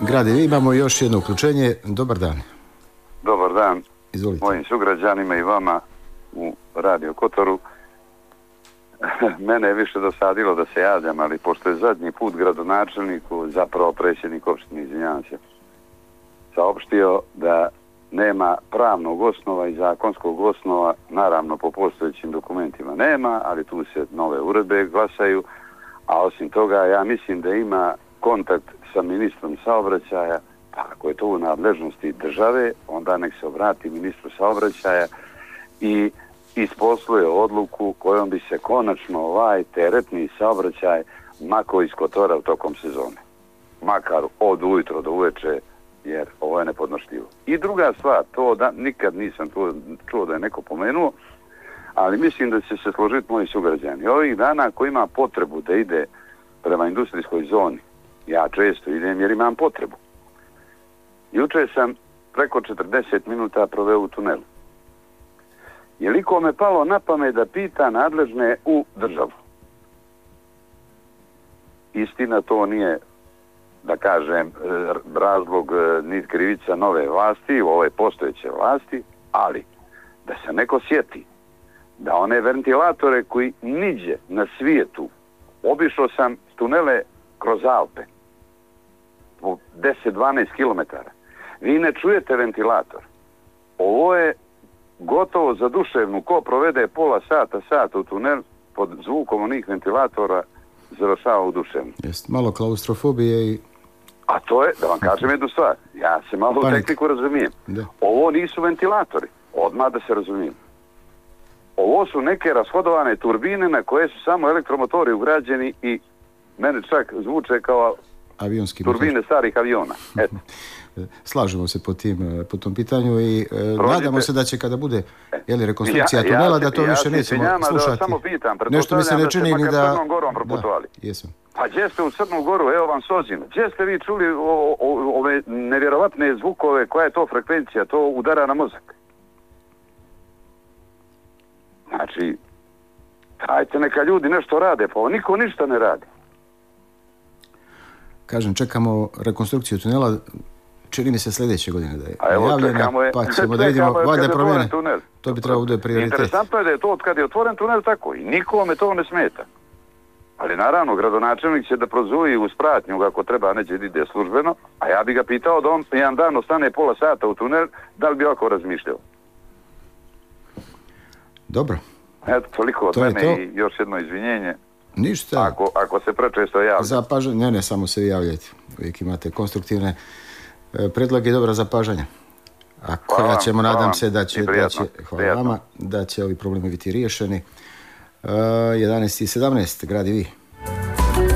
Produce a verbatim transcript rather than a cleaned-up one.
Grade, vi imamo još jedno uključenje. Dobar dan. Dobar dan. Izvolite. Mojim sugrađanima i vama u Radio Kotoru. Mene je više dosadilo da se javljam, ali pošto je zadnji put gradonačelniku, zapravo predsjednik opštine, izvinjavam se, saopštio da nema pravnog osnova i zakonskog osnova, naravno po postojećim dokumentima nema, ali tu se nove uredbe glasaju, a osim toga ja mislim da ima kontakt sa ministrom saobraćaja, pa ako je to u nadležnosti države, onda nek se obrati ministru saobraćaja i isposluje odluku kojom bi se konačno ovaj teretni saobraćaj mako iz Kotora tokom sezone. Makar od ujutro do uveče, jer ovo je nepodnošljivo. I druga stvar, to da nikad nisam to čuo da je neko pomenuo, ali mislim da će se složiti moji sugrađani. Ovih dana ko ima potrebu da ide prema industrijskoj zoni, ja često idem jer imam potrebu. Juče sam preko četrdeset minuta proveo u tunelu. Je li kome palo na pamet da pita nadležne u državu? Istina, to nije, da kažem, razlog ni krivica nove vlasti, ove postojeće vlasti, ali da se neko sjeti da one ventilatore koji niđe na svijetu, obišao sam tunele kroz Alpe po deset do dvanaest kilometara, vi ne čujete ventilator. Ovo je gotovo za duševnu, ko provede pola sata, sata u tunel pod zvukom onih ventilatora, završava u duševnu. Jest, malo klaustrofobije i... A to je, da vam kažem jednu stvar, ja se malo u tehniku razumijem. Da. Ovo nisu ventilatori, odmah da se razumijem. Ovo su neke rashodovane turbine na koje su samo elektromotori ugrađeni i mene čak zvuče kao avionski turbine motor. Starih aviona. Eto. Slažemo se po, tim, po tom pitanju i e, nadamo se da će kada bude jeli, rekonstrukcija ja, tunela ja, da to ja, više ja, nećemo njama, slušati. Da samo pitam, nešto mi se ne čini ni da... Crnom Gorom proputovali. Da, jesam. Pa gdje ste u Crnu Goru, evo vam Sozina, gdje ste vi čuli o, o, ove nevjerovatne zvukove, koja je to frekvencija, to udara na mozak. Znači, dajte neka ljudi nešto rade, pa niko ništa ne radi. Kažem, čekamo rekonstrukciju tunela, čini mi se sljedeće godine da je najavljena, pa ćemo da vidimo, valjda promjene, to bi trebalo da je prioritet. Interesantno je da je to od kad je otvoren tunel tako i nikome to ne smeta. Ali naravno, gradonačelnik će da prozuji uz pratnju ako treba neće ide službeno, a ja bi ga pitao da on jedan dan ostane pola sata u tunel, da li bi ovako razmišljao. Dobro. Eto, toliko od to mene i još jedno izvinjenje. Ništa. Ako, ako se prečesto javlja. Zapažanje, ne, ne, samo se javljajte. Uvijek imate konstruktivne e, predloge i dobra zapažanja. A koja ćemo, nadam se da će, da će hvala vama, da će ovi problemi biti riješeni. E, jedanaest i sedamnaest, Gradi vi.